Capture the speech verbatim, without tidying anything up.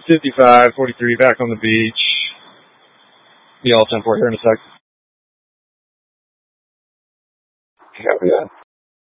fifty-five forty-three back on the beach. Be all ten four here in a sec. Copy that.